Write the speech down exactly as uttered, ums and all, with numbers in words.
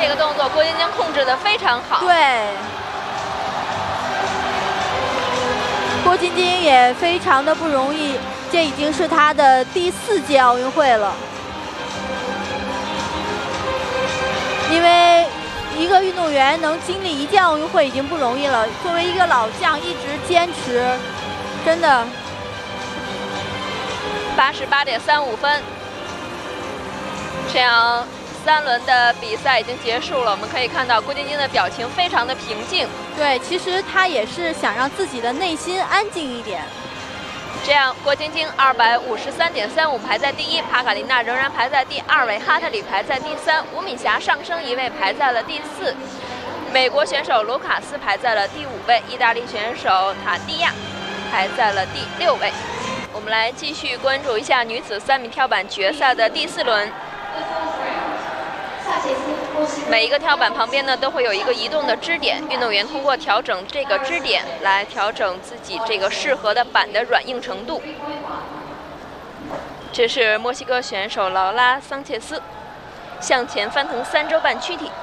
这个动作郭晶晶控制得非常好。 对，郭晶晶也非常的不容易，这已经是她的第四届奥运会了。因为一个运动员能经历一届奥运会已经不容易了，作为一个老将一直坚持，真的。 八十八点三五分，这样三轮的比赛已经结束了。我们可以看到郭晶晶的表情非常的平静。 对，其实她也是想让自己的内心安静一点。 这样，郭晶晶二百五十三点三五排在第一，帕卡琳娜仍然排在第二位，哈特里排在第三，吴敏霞上升一位排在了第四，美国选手卢卡斯排在了第五位，意大利选手塔蒂亚排在了第六位。我们来继续关注一下女子三米跳板决赛的第四轮。每一个跳板旁边呢都会有一个移动的支点，运动员通过调整这个支点来调整自己这个适合的板的软硬程度。这是墨西哥选手劳拉·桑切斯向前翻腾三周半躯体。